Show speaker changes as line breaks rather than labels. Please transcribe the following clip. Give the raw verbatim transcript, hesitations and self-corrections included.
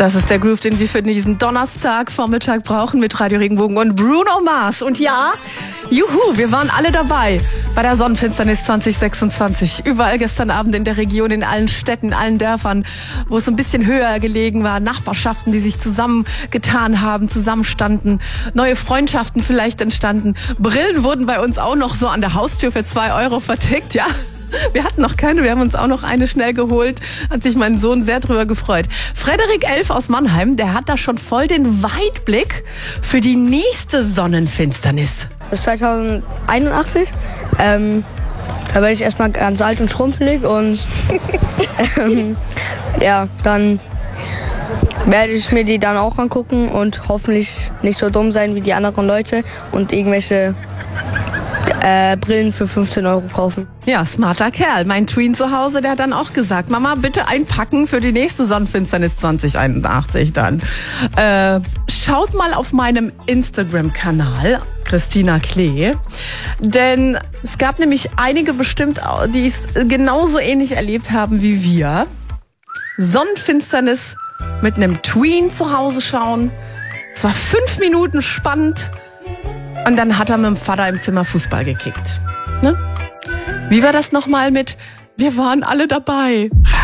Das ist der Groove, den wir für diesen Donnerstag-Vormittag brauchen mit Radio Regenbogen und Bruno Mars. Und ja, juhu, wir waren alle dabei bei der Sonnenfinsternis zwanzig sechsundzwanzig. Überall gestern Abend in der Region, in allen Städten, in allen Dörfern, wo es ein bisschen höher gelegen war. Nachbarschaften, die sich zusammengetan haben, zusammenstanden. Neue Freundschaften vielleicht entstanden. Brillen wurden bei uns auch noch so an der Haustür für zwei Euro vertickt, ja. Wir hatten noch keine, wir haben uns auch noch eine schnell geholt. Hat sich mein Sohn sehr drüber gefreut. Frederik Elf aus Mannheim, der hat da schon voll den Weitblick für die nächste Sonnenfinsternis.
Bis zweitausendeinundachtzig. Ähm, da werde ich erstmal ganz alt und schrumpelig und ähm, ja, dann werde ich mir die dann auch angucken und hoffentlich nicht so dumm sein wie die anderen Leute und irgendwelche Äh, Brillen für fünfzehn Euro kaufen.
Ja, smarter Kerl. Mein Tween zu Hause, der hat dann auch gesagt, Mama, bitte einpacken für die nächste Sonnenfinsternis zwanzig einundachtzig dann. Äh, schaut mal auf meinem Instagram-Kanal, Christina Klee, denn es gab nämlich einige bestimmt, die es genauso ähnlich erlebt haben wie wir. Sonnenfinsternis mit einem Tween zu Hause schauen. Es war fünf Minuten spannend. Und dann hat er mit dem Vater im Zimmer Fußball gekickt. Ne? Wie war das nochmal mit, wir waren alle dabei?